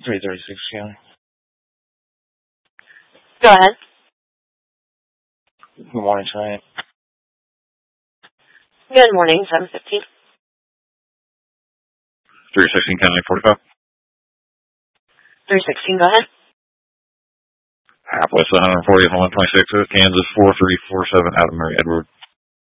336 County. Go ahead. Good morning, Cheyenne. Good morning, 715. 316 County 45. 316, go ahead. West 140th and 126th, Kansas 4347 out of Mary Edward.